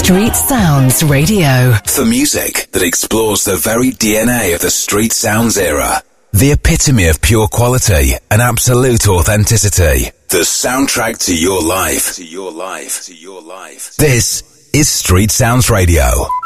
Street Sounds Radio. For music that explores the very DNA of the Street Sounds era. The epitome of pure quality and absolute authenticity. The soundtrack to your life. This is Street Sounds Radio.